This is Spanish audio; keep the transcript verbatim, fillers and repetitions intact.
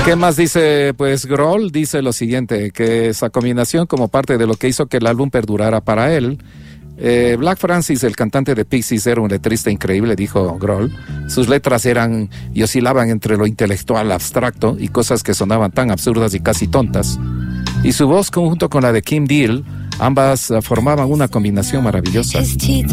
¿Qué más dice? Pues Grohl dice lo siguiente, que esa combinación como parte de lo que hizo que el álbum perdurara para él. Eh, Black Francis, el cantante de Pixies, era un letrista increíble, dijo Grohl. Sus letras eran y oscilaban entre lo intelectual abstracto y cosas que sonaban tan absurdas y casi tontas. Y su voz, conjunto con la de Kim Deal, ambas uh, formaban una combinación maravillosa.